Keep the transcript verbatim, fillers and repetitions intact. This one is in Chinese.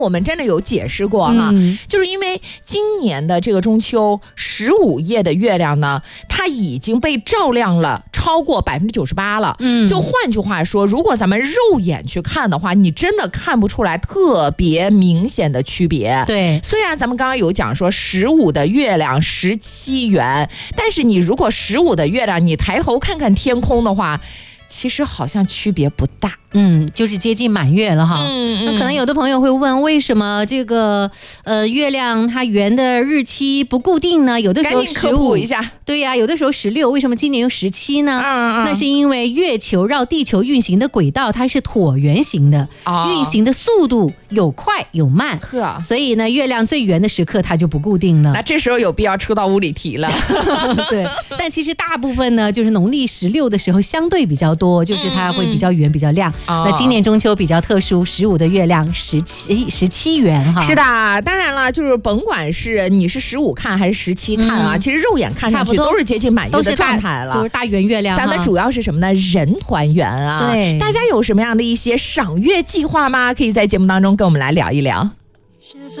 我们真的有解释过哈、嗯，就是因为今年的这个中秋十五夜的月亮呢，它已经被照亮了超过百分之九十八了。嗯，就换句话说，如果咱们肉眼去看的话，你真的看不出来特别明显的区别。 对， 虽然咱们刚刚有讲说十五的月亮十七圆，但是你如果十五的月亮，你抬头看看天空的话，其实好像区别不大。 嗯，就是接近满月了哈。 嗯， 那可能有的朋友会问，为什么这个呃月亮它圆的日期不固定呢？有的时候赶紧科普一下。 对呀、啊，有的时候十六，为什么今年用十七呢？ 嗯嗯， 那是因为月球绕地球运行的轨道它是椭圆形的，哦、运行的速度有快有慢，所以呢，月亮最圆的时刻它就不固定了。 那这时候有必要出到物理题了。 对，但其实大部分呢，就是农历十六的时候相对比较多，就是它会比较圆比较亮。哦、那今年中秋比较特殊，十五的月亮十七十七圆哈。 是的，当然了，就是甭管是你是十五看还是十七看啊、嗯，其实肉眼看上去都是接近满月的状态了， 都是大圆月亮。 咱们主要是什么呢？人团圆啊。 对， 大家有什么样的一些赏月计划吗？可以在节目当中跟我们来聊一聊。